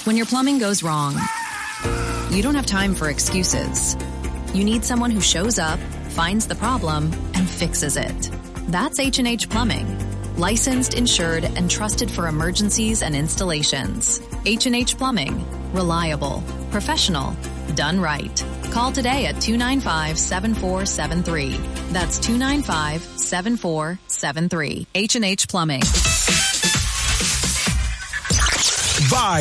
When your plumbing goes wrong, you don't have time for excuses. You need someone who shows up, finds the problem, and fixes it. That's H&H Plumbing. Licensed, insured, and trusted for emergencies and installations. H&H Plumbing. Reliable. Professional. Done right. Call today at 295-7473. That's 295-7473. H&H Plumbing. By